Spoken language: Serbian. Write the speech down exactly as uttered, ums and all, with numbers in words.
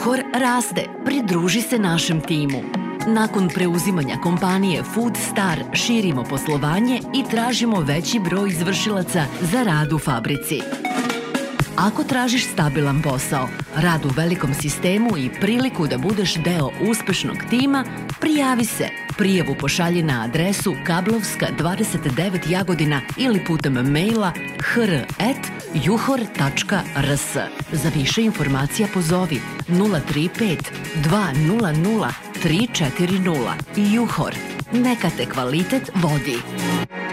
Juhor raste, pridruži se našem timu. Nakon preuzimanja kompanije Food Star širimo poslovanje i tražimo veći broj izvršilaca za rad u fabrici. Ako tražiš stabilan posao, rad u velikom sistemu i priliku da budeš deo uspešnog tima, prijavi se. Prijavu pošalji na adresu Kablovska dvadeset devet Jagodina ili putem maila h r at juhor tačka r s. Za više informacija pozovi nula tri pet dva nula nula tri četiri nula. Juhor. Neka te kvalitet vodi.